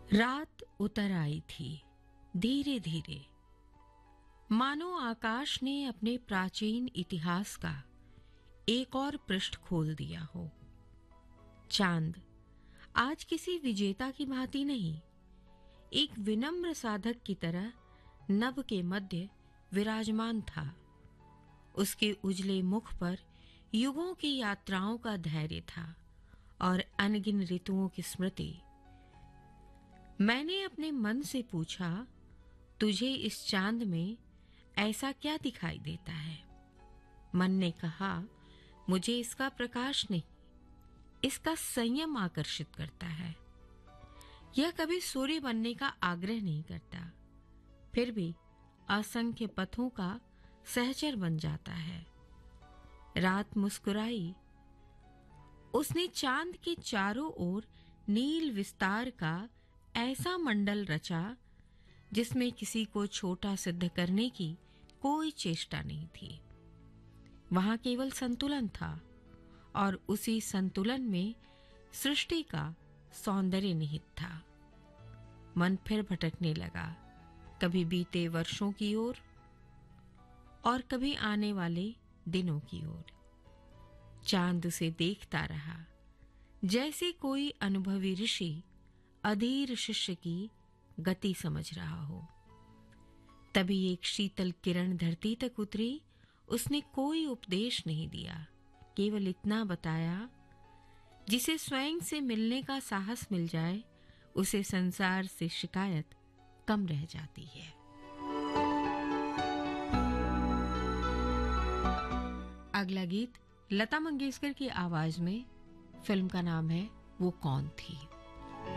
रात उतर आई थी धीरे धीरे, मानो आकाश ने अपने प्राचीन इतिहास का एक और पृष्ठ खोल दिया हो। चांद आज किसी विजेता की भांति नहीं, एक विनम्र साधक की तरह नभ के मध्य विराजमान था। उसके उजले मुख पर युगों की यात्राओं का धैर्य था और अनगिन ऋतुओं की स्मृति। मैंने अपने मन से पूछा, तुझे इस चांद में ऐसा क्या दिखाई देता है? मन ने कहा, मुझे इसका प्रकाश नहीं, इसका संयम आकर्षित करता है। यह कभी सूर्य बनने का आग्रह नहीं करता, फिर भी असंख्य पथों का सहचर बन जाता है। रात मुस्कुराई। उसने चांद के चारों ओर नील विस्तार का ऐसा मंडल रचा जिसमें किसी को छोटा सिद्ध करने की कोई चेष्टा नहीं थी। वहां केवल संतुलन था और उसी संतुलन में सृष्टि का सौंदर्य निहित था। मन फिर भटकने लगा, कभी बीते वर्षों की ओर और कभी आने वाले दिनों की ओर। चांद उसे देखता रहा, जैसे कोई अनुभवी ऋषि अधीर शिष्य की गति समझ रहा हो। तभी एक शीतल किरण धरती तक उतरी। उसने कोई उपदेश नहीं दिया, केवल इतना बताया, जिसे स्वयं से मिलने का साहस मिल जाए, उसे संसार से शिकायत कम रह जाती है। अगला गीत लता मंगेशकर की आवाज में, फिल्म का नाम है वो कौन थी।